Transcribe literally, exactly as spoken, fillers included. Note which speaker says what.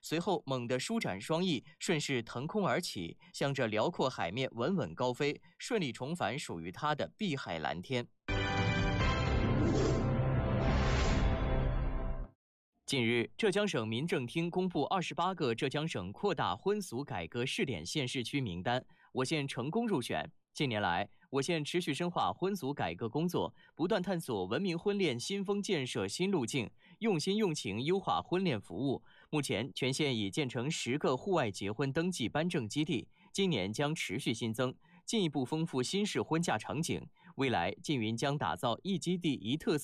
Speaker 1: 随后猛地舒展双翼，顺势腾空而起，向着辽阔海面稳稳高飞，顺利重返属于它的碧海蓝天。近日，浙江省民政厅公布二十八个浙江省扩大婚俗改革试点县市区名单，我县成功入选。近年来，我县持续深化婚俗改革工作，不断探索文明婚恋新风建设新路径，用心用情优化婚恋服务。目前，全县已建成十个户外结婚登记颁证基地，今年将持续新增，进一步丰富新式婚嫁场景。未来，缙云将打造一基地一特色